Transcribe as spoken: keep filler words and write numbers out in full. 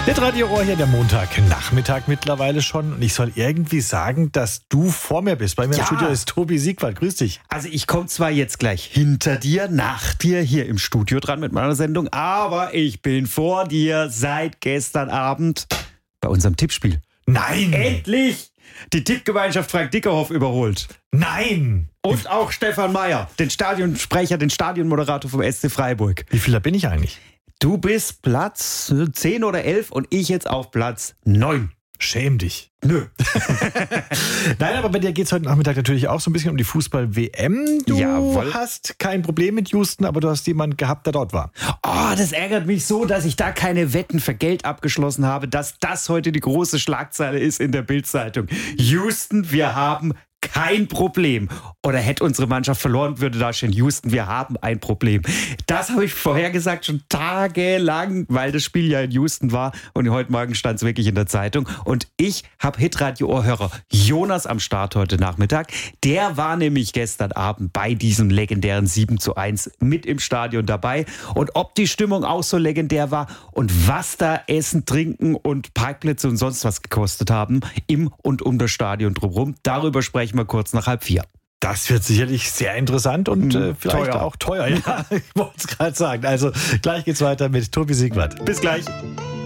Hitradio Ohr hier, der Montagnachmittag mittlerweile schon. Und ich soll irgendwie sagen, dass du vor mir bist. Bei mir Ja. im Studio ist Tobi Siegwald. Grüß dich. Also ich komme zwar jetzt gleich hinter dir, nach dir hier im Studio dran mit meiner Sendung, aber ich bin vor dir seit gestern Abend bei unserem Tippspiel. Nein! Endlich! Die Tippgemeinschaft Frank Dickerhoff überholt. Nein! Und auch Stefan Meyer, den Stadionsprecher, den Stadionmoderator vom S C Freiburg. Wie viel da bin ich eigentlich? Du bist Platz zehn oder elf und ich jetzt auf Platz neun. Schäm dich. Nö. Nein, aber bei dir geht es heute Nachmittag natürlich auch so ein bisschen um die Fußball-W M. Du Jawohl. hast kein Problem mit Houston, aber du hast jemanden gehabt, der dort war. Oh, das ärgert mich so, dass ich da keine Wetten für Geld abgeschlossen habe, dass das heute die große Schlagzeile ist in der Bild-Zeitung. Houston, wir haben kein Problem. Oder hätte unsere Mannschaft verloren, würde da stehen, Houston, wir haben ein Problem. Das habe ich vorher gesagt, schon tagelang, weil das Spiel ja in Houston war. Und heute Morgen stand es wirklich in der Zeitung. Und ich habe Hitradio-Ohrhörer Jonas am Start heute Nachmittag. Der war nämlich gestern Abend bei diesem legendären sieben zu eins mit im Stadion dabei. Und ob die Stimmung auch so legendär war und was da Essen, Trinken und Parkplätze und sonst was gekostet haben, im und um das Stadion drumherum, darüber sprechen wir kurz nach halb vier. Das wird sicherlich sehr interessant und äh, vielleicht teuer. auch teuer. Ja, ich wollte es gerade sagen. Also gleich geht's weiter mit Tobi Siegwald. Bis gleich.